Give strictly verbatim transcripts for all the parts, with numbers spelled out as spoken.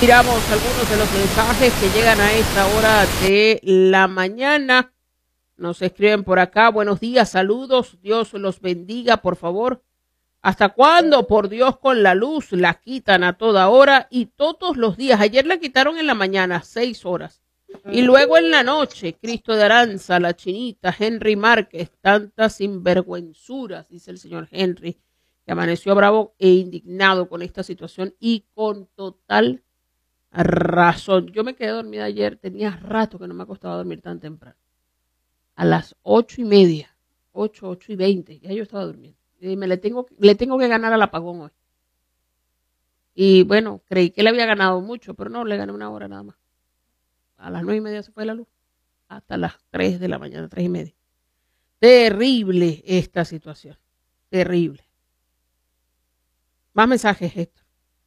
Miramos algunos de los mensajes que llegan a esta hora de la mañana. Nos escriben por acá, buenos días, saludos, Dios los bendiga, por favor. ¿Hasta cuándo, por Dios, con la luz? La quitan a toda hora y todos los días. Ayer la quitaron en la mañana, seis horas. Y luego en la noche, Cristo de Aranza, la Chinita, Henry Márquez, tantas sinvergüenzuras, dice el señor Henry, que amaneció bravo e indignado con esta situación y con total razón. Yo me quedé dormida ayer, tenía rato que no me acostaba a dormir tan temprano. A las ocho y media, ocho, ocho y veinte, ya yo estaba durmiendo. Y me le tengo, le tengo que ganar al apagón hoy. Y bueno, creí que le había ganado mucho, pero no, le gané una hora nada más. A las nueve y media se fue la luz, hasta las tres de la mañana, tres y media. Terrible esta situación, terrible. Más mensajes, Héctor.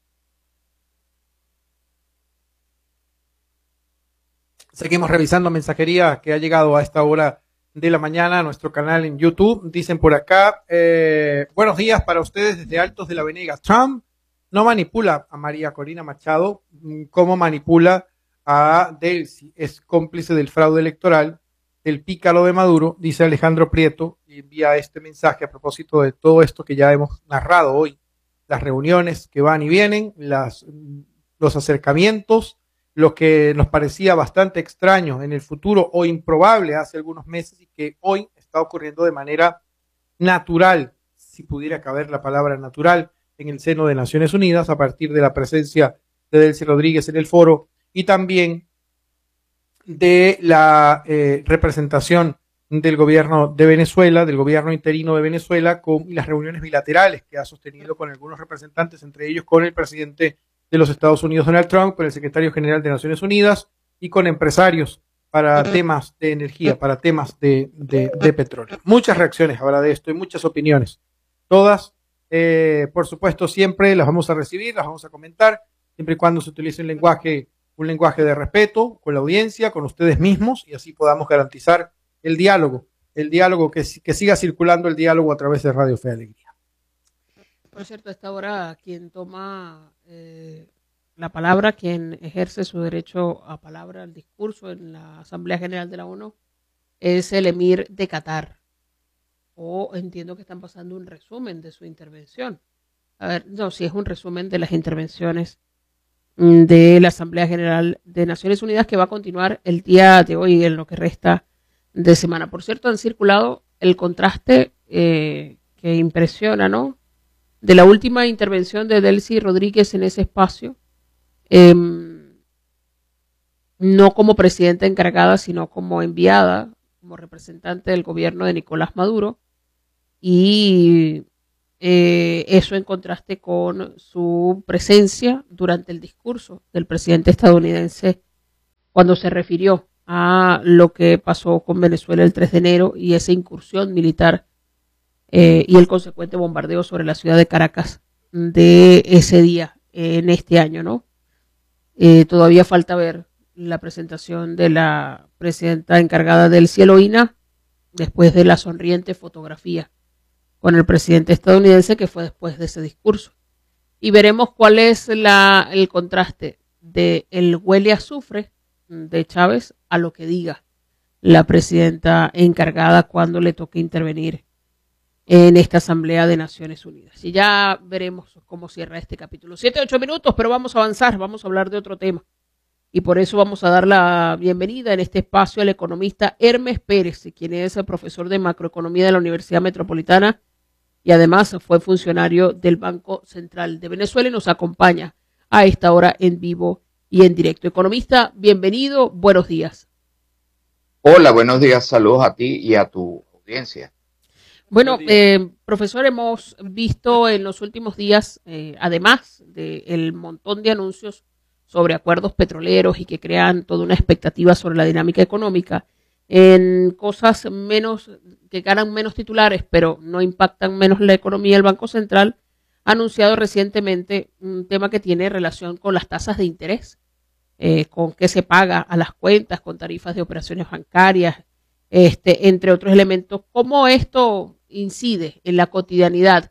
Seguimos revisando mensajería que ha llegado a esta hora de la mañana a nuestro canal en YouTube. Dicen por acá, eh, buenos días para ustedes desde Altos de la Venega. Trump no manipula a María Corina Machado como manipula a Delcy. Es cómplice del fraude electoral, del pícaro de Maduro, dice Alejandro Prieto, y envía este mensaje a propósito de todo esto que ya hemos narrado hoy. Las reuniones que van y vienen, las, los acercamientos, lo que nos parecía bastante extraño en el futuro o improbable hace algunos meses y que hoy está ocurriendo de manera natural, si pudiera caber la palabra natural, en el seno de Naciones Unidas a partir de la presencia de Delcy Rodríguez en el foro y también de la eh, representación del gobierno de Venezuela, del gobierno interino de Venezuela, con las reuniones bilaterales que ha sostenido con algunos representantes, entre ellos con el presidente de los Estados Unidos, Donald Trump, con el secretario general de Naciones Unidas y con empresarios para temas de energía, para temas de, de, de petróleo. Muchas reacciones ahora de esto y muchas opiniones. Todas, eh, por supuesto, siempre las vamos a recibir, las vamos a comentar, siempre y cuando se utilice un lenguaje, un lenguaje de respeto con la audiencia, con ustedes mismos, y así podamos garantizar el diálogo, el diálogo que, que siga circulando el diálogo a través de Radio Fe y Alegría. Por cierto, a esta hora quien toma eh, la palabra, quien ejerce su derecho a palabra, al discurso en la Asamblea General de la ONU, es el emir de Qatar. O entiendo que están pasando un resumen de su intervención. A ver, no, si es un resumen de las intervenciones de la Asamblea General de Naciones Unidas que va a continuar el día de hoy en lo que resta de semana. Por cierto, han circulado el contraste eh, que impresiona, ¿no?, de la última intervención de Delcy Rodríguez en ese espacio, eh, no como presidenta encargada, sino como enviada, como representante del gobierno de Nicolás Maduro, y eh, eso en contraste con su presencia durante el discurso del presidente estadounidense cuando se refirió a lo que pasó con Venezuela el tres de enero y esa incursión militar Eh, y el consecuente bombardeo sobre la ciudad de Caracas de ese día, eh, en este año, ¿no? Eh, todavía falta ver la presentación de la presidenta encargada del Cielo I N A después de la sonriente fotografía con el presidente estadounidense que fue después de ese discurso. Y veremos cuál es la, el contraste de el huele a azufre de Chávez a lo que diga la presidenta encargada cuando le toque intervenir en esta Asamblea de Naciones Unidas. Y ya veremos cómo cierra este capítulo. Siete, ocho minutos, pero vamos a avanzar, vamos a hablar de otro tema. Y por eso vamos a dar la bienvenida en este espacio al economista Hermes Pérez, quien es el profesor de macroeconomía de la Universidad Metropolitana y además fue funcionario del Banco Central de Venezuela y nos acompaña a esta hora en vivo y en directo. Economista, bienvenido, buenos días. Hola, buenos días, saludos a ti y a tu audiencia. Bueno, eh, profesor, hemos visto en los últimos días, eh, además del montón de anuncios sobre acuerdos petroleros y que crean toda una expectativa sobre la dinámica económica, en cosas menos que ganan menos titulares, pero no impactan menos la economía, el Banco Central ha anunciado recientemente un tema que tiene relación con las tasas de interés, eh, con qué se paga a las cuentas, con tarifas de operaciones bancarias, este, entre otros elementos. ¿Cómo esto incide en la cotidianidad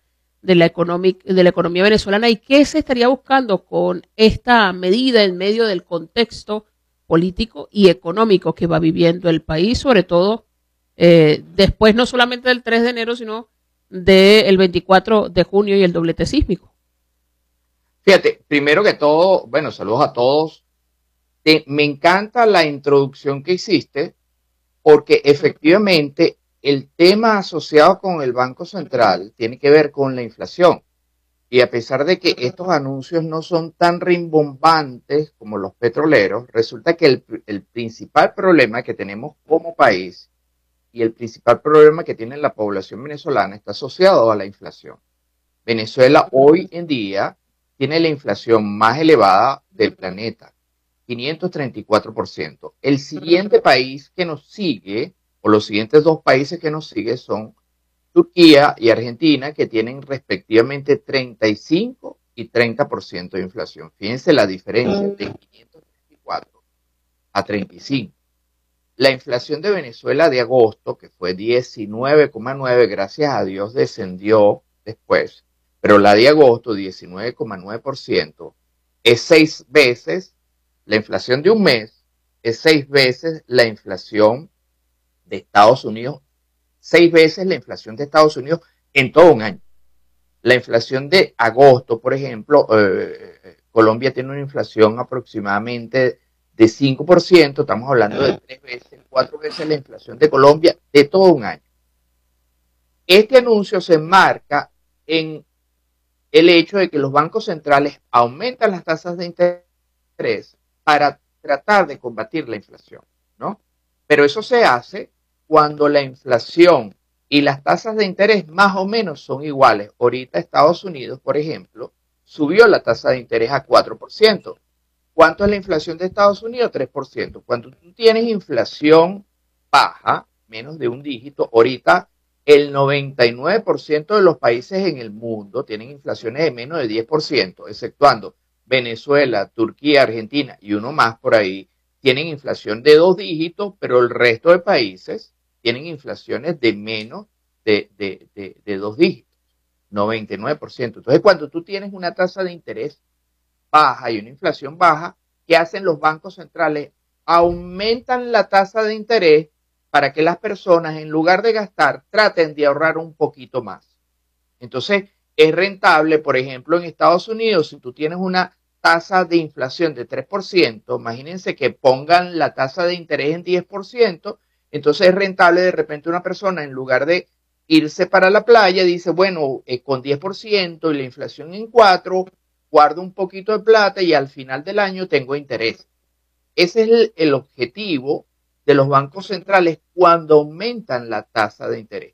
de la, economic, de la economía venezolana y qué se estaría buscando con esta medida en medio del contexto político y económico que va viviendo el país, sobre todo eh, después no solamente del tres de enero, sino del veinticuatro de junio y el doblete sísmico. Fíjate, primero que todo, bueno, saludos a todos. Te, me encanta la introducción que hiciste porque efectivamente el tema asociado con el Banco Central tiene que ver con la inflación. Y a pesar de que estos anuncios no son tan rimbombantes como los petroleros, resulta que el, el principal problema que tenemos como país y el principal problema que tiene la población venezolana está asociado a la inflación. Venezuela hoy en día tiene la inflación más elevada del planeta, quinientos treinta y cuatro por ciento. El siguiente país que nos sigue, o los siguientes dos países que nos siguen son Turquía y Argentina, que tienen respectivamente treinta y cinco y treinta por ciento de inflación. Fíjense la diferencia de quinientos treinta y cuatro a treinta y cinco. La inflación de Venezuela de agosto, que fue diecinueve coma nueve, gracias a Dios descendió después, pero la de agosto, diecinueve coma nueve por ciento, es seis veces, la inflación de un mes es seis veces la inflación de Estados Unidos, seis veces la inflación de Estados Unidos en todo un año. La inflación de agosto, por ejemplo, eh, Colombia tiene una inflación aproximadamente de cinco por ciento, estamos hablando de tres veces, cuatro veces la inflación de Colombia de todo un año. Este anuncio se enmarca en el hecho de que los bancos centrales aumentan las tasas de interés para tratar de combatir la inflación, ¿no? Pero eso se hace cuando la inflación y las tasas de interés más o menos son iguales. Ahorita Estados Unidos, por ejemplo, subió la tasa de interés a cuatro por ciento. ¿Cuánto es la inflación de Estados Unidos? tres por ciento. Cuando tú tienes inflación baja, menos de un dígito, ahorita el noventa y nueve por ciento de los países en el mundo tienen inflaciones de menos de diez por ciento, exceptuando Venezuela, Turquía, Argentina y uno más por ahí, tienen inflación de dos dígitos, pero el resto de países tienen inflaciones de menos de, de, de, de dos dígitos, noventa y nueve por ciento. Entonces, cuando tú tienes una tasa de interés baja y una inflación baja, ¿qué hacen los bancos centrales? Aumentan la tasa de interés para que las personas, en lugar de gastar, traten de ahorrar un poquito más. Entonces, es rentable, por ejemplo, en Estados Unidos, si tú tienes una tasa de inflación de tres por ciento, imagínense que pongan la tasa de interés en diez por ciento, entonces es rentable de repente una persona, en lugar de irse para la playa, dice, bueno, eh, con diez por ciento y la inflación en cuatro, guardo un poquito de plata y al final del año tengo interés. Ese es el, el objetivo de los bancos centrales cuando aumentan la tasa de interés.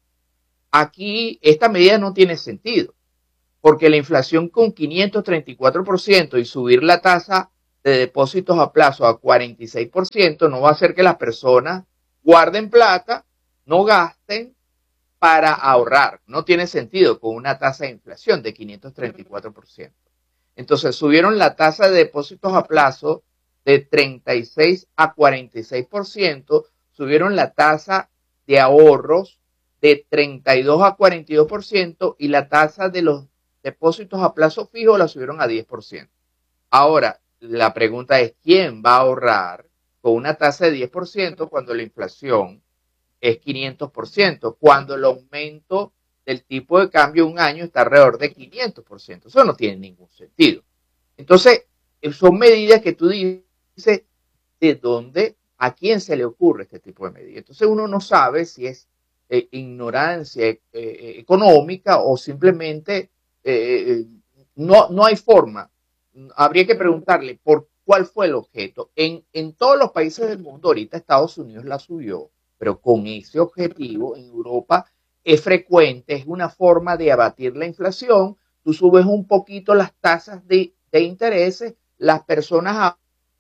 Aquí esta medida no tiene sentido, porque la inflación con quinientos treinta y cuatro por ciento y subir la tasa de depósitos a plazo a cuarenta y seis por ciento no va a hacer que las personas guarden plata, no gasten para ahorrar. No tiene sentido con una tasa de inflación de quinientos treinta y cuatro por ciento. Entonces subieron la tasa de depósitos a plazo de treinta y seis a cuarenta y seis por ciento, subieron la tasa de ahorros de treinta y dos a cuarenta y dos por ciento y la tasa de los depósitos a plazo fijo la subieron a diez por ciento. Ahora, la pregunta es, ¿quién va a ahorrar con una tasa de diez por ciento cuando la inflación es quinientos por ciento? Cuando el aumento del tipo de cambio un año está alrededor de quinientos por ciento. Eso no tiene ningún sentido. Entonces, son medidas que tú dices, ¿de dónde, a quién se le ocurre este tipo de medidas? Entonces uno no sabe si es eh, ignorancia eh, eh, económica o simplemente eh, no, no hay forma. Habría que preguntarle por cuál fue el objeto. En, en todos los países del mundo, ahorita Estados Unidos la subió, pero con ese objetivo en Europa es frecuente, es una forma de abatir la inflación. Tú subes un poquito las tasas de, de intereses, las personas... A...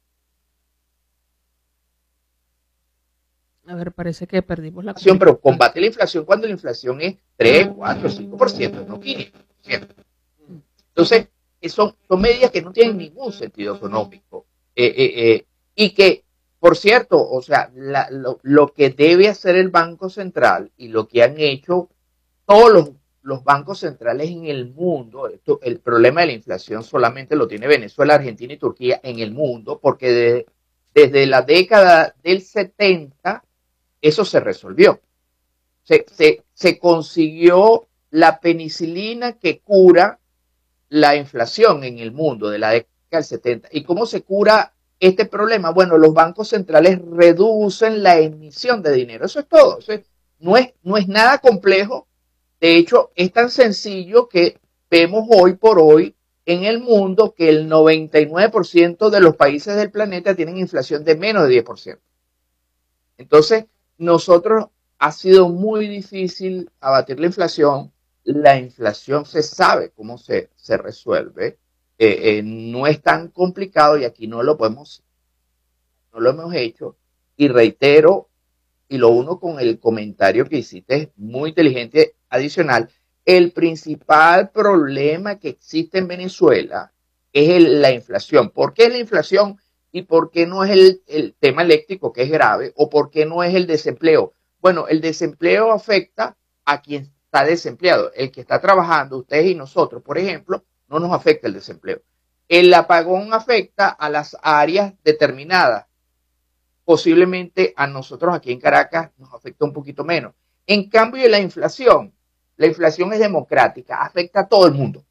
a ver, parece que perdimos la inflación, pero combate la inflación cuando la inflación es tres, cuatro, cinco por ciento, no quinientos por ciento. Entonces, son, son medidas que no tienen ningún sentido económico. Eh, eh, eh, y que, por cierto, o sea, la, lo, lo que debe hacer el Banco Central y lo que han hecho todos los los bancos centrales en el mundo, esto, el problema de la inflación solamente lo tiene Venezuela, Argentina y Turquía en el mundo, porque de, desde la década del setenta eso se resolvió. Se, se, se consiguió la penicilina que cura la inflación en el mundo de la década del setenta. ¿Y cómo se cura este problema? Bueno, los bancos centrales reducen la emisión de dinero. Eso es todo. Eso es, no, es, no es nada complejo. De hecho, es tan sencillo que vemos hoy por hoy en el mundo que el noventa y nueve por ciento de los países del planeta tienen inflación de menos de diez por ciento. Entonces, nosotros ha sido muy difícil abatir la inflación. La inflación se sabe cómo se, se resuelve. Eh, eh, no es tan complicado y aquí no lo podemos, no lo hemos hecho. Y reitero, y lo uno con el comentario que hiciste, muy inteligente, adicional, el principal problema que existe en Venezuela es el, la inflación. ¿Por qué la inflación y por qué no es el, el tema eléctrico, que es grave, o por qué no es el desempleo? Bueno, el desempleo afecta a quien está desempleado. El que está trabajando, ustedes y nosotros, por ejemplo, no nos afecta el desempleo. El apagón afecta a las áreas determinadas. Posiblemente a nosotros aquí en Caracas nos afecta un poquito menos. En cambio, la inflación, la inflación es democrática, afecta a todo el mundo,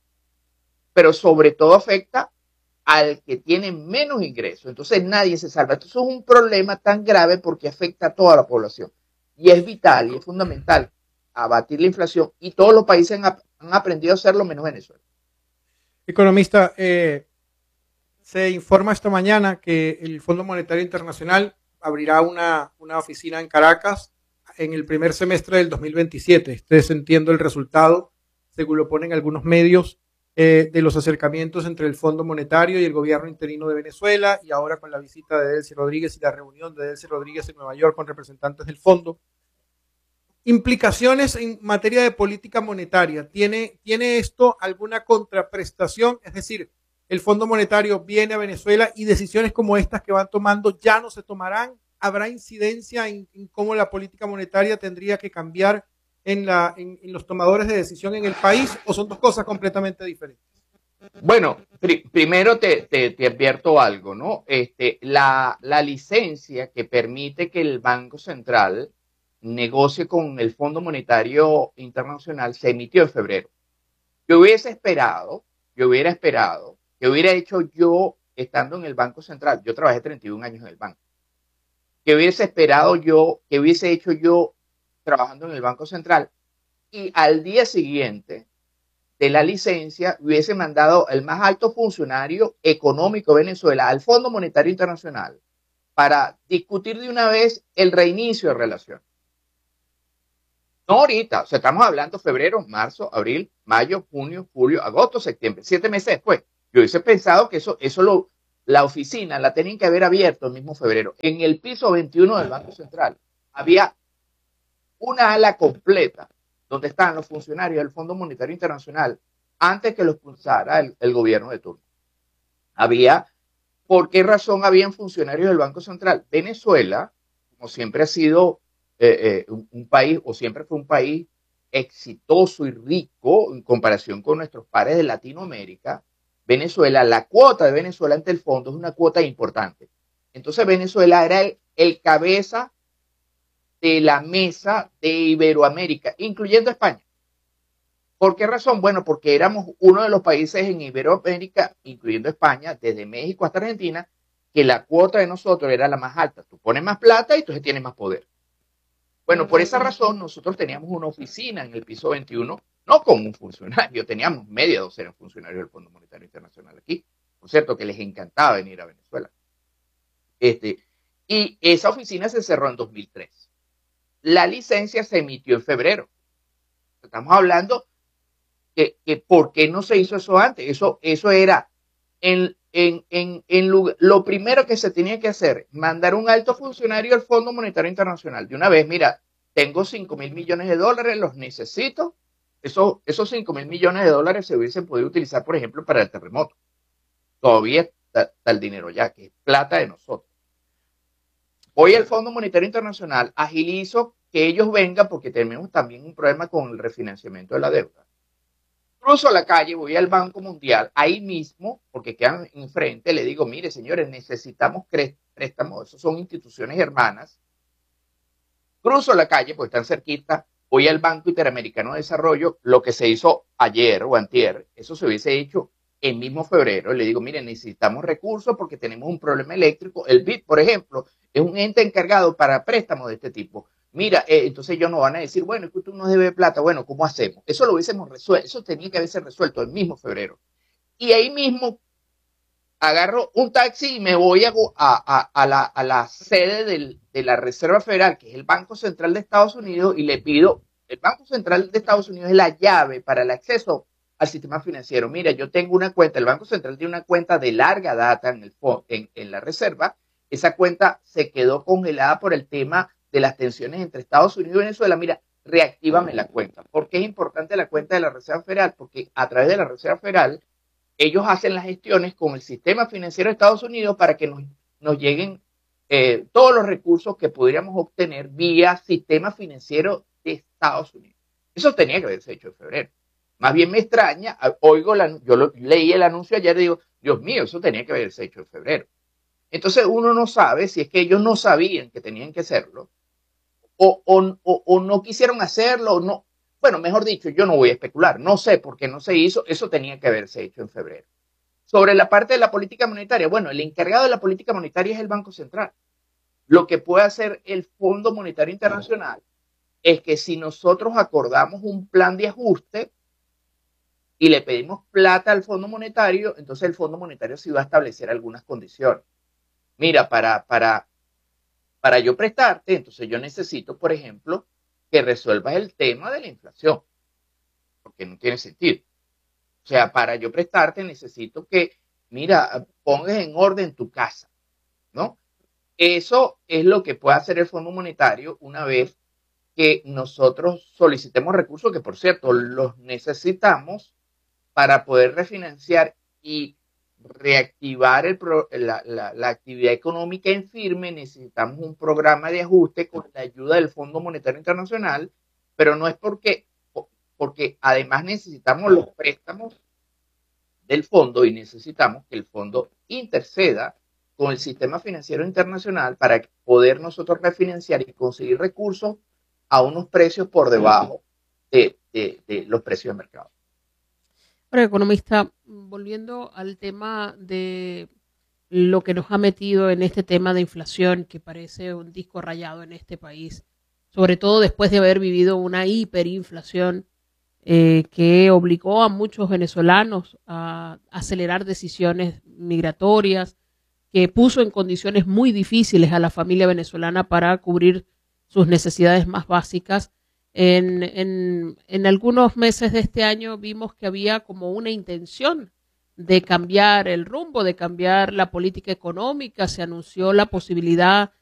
pero sobre todo afecta al que tiene menos ingresos. Entonces nadie se salva. Entonces es un problema tan grave porque afecta a toda la población. Y es vital y es fundamental abatir la inflación y todos los países han, han aprendido a hacerlo menos Venezuela. Economista, eh, se informa esta mañana que el Fondo Monetario Internacional abrirá una, una oficina en Caracas en el primer semestre del dos mil veintisiete. Ustedes entiendo el resultado, según lo ponen algunos medios, eh, de los acercamientos entre el Fondo Monetario y el gobierno interino de Venezuela, y ahora con la visita de Delcy Rodríguez y la reunión de Delcy Rodríguez en Nueva York con representantes del fondo. Implicaciones en materia de política monetaria. ¿Tiene, ¿Tiene esto alguna contraprestación? Es decir, el Fondo Monetario viene a Venezuela y decisiones como estas que van tomando ya no se tomarán. ¿Habrá incidencia en, en cómo la política monetaria tendría que cambiar en, la, en, en los tomadores de decisión en el país, o son dos cosas completamente diferentes? Bueno, pri primero te, te, te advierto algo, ¿no? Este, la, la licencia que permite que el Banco Central negocie con el Fondo Monetario Internacional se emitió en febrero. Yo hubiese esperado, yo hubiera esperado, que hubiera hecho yo estando en el Banco Central. Yo trabajé treinta y un años en el banco. Que hubiese esperado yo, que hubiese hecho yo trabajando en el Banco Central y al día siguiente de la licencia hubiese mandado el más alto funcionario económico de Venezuela al Fondo Monetario Internacional para discutir de una vez el reinicio de relaciones. No ahorita, o sea, estamos hablando febrero, marzo, abril, mayo, junio, julio, agosto, septiembre, siete meses después. Yo hubiese pensado que eso, eso lo, la oficina la tenían que haber abierto el mismo febrero. En el piso veintiuno del Banco Central había una ala completa donde estaban los funcionarios del Fondo Monetario Internacional antes que los expulsara el, el gobierno de turno. Había, ¿por qué razón habían funcionarios del Banco Central? Venezuela, como siempre ha sido eh, eh, un, un país, o siempre fue un país exitoso y rico en comparación con nuestros pares de Latinoamérica, Venezuela, la cuota de Venezuela ante el fondo es una cuota importante. Entonces Venezuela era el, el cabeza de la mesa de Iberoamérica, incluyendo España. ¿Por qué razón? Bueno, porque éramos uno de los países en Iberoamérica, incluyendo España, desde México hasta Argentina, que la cuota de nosotros era la más alta. Tú pones más plata y entonces tienes más poder. Bueno, por esa razón nosotros teníamos una oficina en el piso veintiuno, no como un funcionario, teníamos media docena de funcionarios del Fondo Monetario Internacional aquí. Por cierto, que les encantaba venir a Venezuela. Este, y esa oficina se cerró en dos mil tres. La licencia se emitió en febrero. Estamos hablando que, que ¿por qué no se hizo eso antes? Eso, eso era en, en, en, en lugar, lo primero que se tenía que hacer, mandar un alto funcionario al Fondo Monetario Internacional. De una vez, mira, tengo cinco mil millones de dólares, los necesito. Eso, esos cinco mil millones de dólares se hubiesen podido utilizar, por ejemplo, para el terremoto. Todavía está, está el dinero ya, que es plata de nosotros. Hoy el Fondo Monetario Internacional agilizó que ellos vengan porque tenemos también un problema con el refinanciamiento de la deuda. Cruzo la calle, voy al Banco Mundial, ahí mismo, porque quedan enfrente, le digo, mire señores, necesitamos préstamos, esos son instituciones hermanas. Cruzo la calle, porque están cerquita, voy al Banco Interamericano de Desarrollo, lo que se hizo ayer o antier, eso se hubiese hecho en mismo febrero, le digo, mire, necesitamos recursos porque tenemos un problema eléctrico. El B I D, por ejemplo, es un ente encargado para préstamos de este tipo. Mira, eh, entonces ellos nos van a decir, bueno, es que tú nos debes plata, bueno, ¿cómo hacemos? Eso lo hubiésemos resuelto, eso tenía que haberse resuelto el mismo febrero. Y ahí mismo agarro un taxi y me voy a, a, a, la, a la sede del, de la Reserva Federal, que es el Banco Central de Estados Unidos, y le pido, el Banco Central de Estados Unidos es la llave para el acceso al sistema financiero. Mira, yo tengo una cuenta, el Banco Central tiene una cuenta de larga data en, el, en, en la Reserva, esa cuenta se quedó congelada por el tema de las tensiones entre Estados Unidos y Venezuela. Mira, reactívame la cuenta. ¿Por qué es importante la cuenta de la Reserva Federal? Porque a través de la Reserva Federal ellos hacen las gestiones con el sistema financiero de Estados Unidos para que nos, nos lleguen eh, todos los recursos que podríamos obtener vía sistema financiero de Estados Unidos. Eso tenía que haberse hecho en febrero. Más bien me extraña, oigo la, yo lo, leí el anuncio ayer y digo, Dios mío, eso tenía que haberse hecho en febrero. Entonces uno no sabe si es que ellos no sabían que tenían que hacerlo o, o, o, o no quisieron hacerlo o no. Bueno, mejor dicho, yo no voy a especular, no sé por qué no se hizo, eso tenía que haberse hecho en febrero. Sobre la parte de la política monetaria, bueno, el encargado de la política monetaria es el Banco Central. Lo que puede hacer el Fondo Monetario Internacional es que si nosotros acordamos un plan de ajuste y le pedimos plata al Fondo Monetario, entonces el Fondo Monetario sí va a establecer algunas condiciones. Mira, para, para, para yo prestarte, entonces yo necesito, por ejemplo, que resuelvas el tema de la inflación, porque no tiene sentido. O sea, para yo prestarte necesito que, mira, pongas en orden tu casa, ¿no? Eso es lo que puede hacer el Fondo Monetario una vez que nosotros solicitemos recursos, que por cierto, los necesitamos para poder refinanciar y reactivar el pro, la, la, la actividad económica en firme. Necesitamos un programa de ajuste con la ayuda del Fondo Monetario Internacional, pero no es porque, porque además necesitamos los préstamos del fondo y necesitamos que el fondo interceda con el sistema financiero internacional para poder nosotros refinanciar y conseguir recursos a unos precios por debajo de, de, de los precios de mercado. Ahora, economista, volviendo al tema de lo que nos ha metido en este tema de inflación, que parece un disco rayado en este país, sobre todo después de haber vivido una hiperinflación eh, que obligó a muchos venezolanos a acelerar decisiones migratorias, que puso en condiciones muy difíciles a la familia venezolana para cubrir sus necesidades más básicas. En, en, en algunos meses de este año vimos que había como una intención de cambiar el rumbo, de cambiar la política económica. Se anunció la posibilidad